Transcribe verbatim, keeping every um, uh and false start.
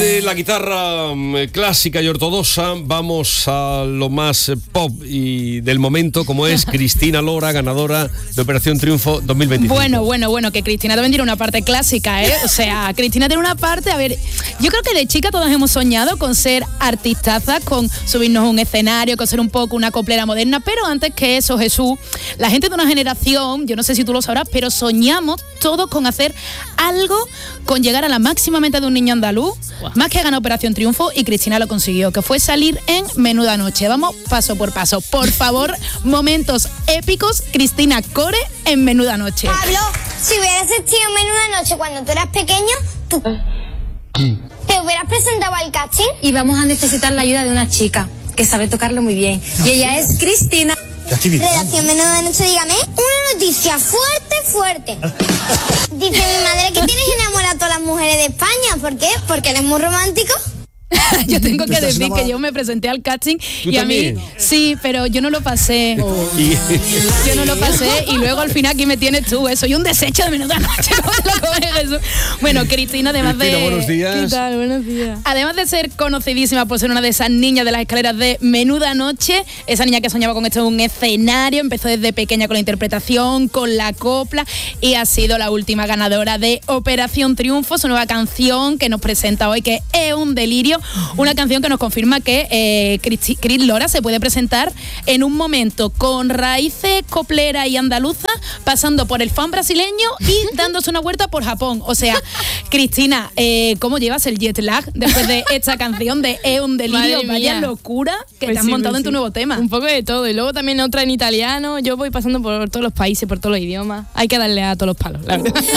de la guitarra clásica y ortodoxa, vamos a lo más pop y del momento, como es Cristina Lora, ganadora de Operación Triunfo dos mil veinticinco. Bueno, bueno, bueno, que Cristina también tiene una parte clásica, ¿eh? O sea, Cristina tiene una parte, a ver, yo creo que de chica todos hemos soñado con ser artistazas, con subirnos a un escenario, con ser un poco una coplera moderna, pero antes que eso, Jesús, la gente de una generación, yo no sé si tú lo sabrás, pero soñamos todos con hacer algo, con llegar a la máxima meta de un niño andaluz, wow. Más que ganar Operación Triunfo, y Cristina lo consiguió, que fue salir en Menuda Noche. Vamos paso por paso. Por favor, momentos épicos, Cristina Core en Menuda Noche. Pablo, si hubieras existido en Menuda Noche cuando tú eras pequeño, tú te hubieras presentado al casting. Y vamos a necesitar la ayuda de una chica que sabe tocarlo muy bien. Y ella es Cristina. Redacción Menuda Noche, dígame. Una noticia fuerte, fuerte. Dice mi madre que tienes enamorado a todas las mujeres de España. ¿Por qué? Porque eres muy romántico. Yo tengo que decir enamorado? que yo me presenté al casting y a mí, sí, pero yo no lo pasé. Oh. Yo no lo pasé y luego al final aquí me tienes tú. Soy un desecho de Menuda Noche. Bueno, Cristina, además Cristina, de... buenos días. ¿Qué tal? Buenos días. Además de ser conocidísima por ser una de esas niñas de las escaleras de Menuda Noche, esa niña que soñaba con esto en un escenario, empezó desde pequeña con la interpretación, con la copla, y ha sido la última ganadora de Operación Triunfo, su nueva canción que nos presenta hoy, que es un delirio. Una canción que nos confirma que eh, Cris, Cris Lora se puede presentar en un momento con raíces coplera y andaluza, pasando por el fan brasileño y dándose una vuelta por Japón. O sea, Cristina, eh, ¿cómo llevas el jet lag después de esta canción de Es un delirio? Vaya locura que pues te has sí, montado pues en tu sí. nuevo tema. Un poco de todo. Y luego también otra en italiano. Yo voy pasando por todos los países, por todos los idiomas. Hay que darle a todos los palos, la verdad.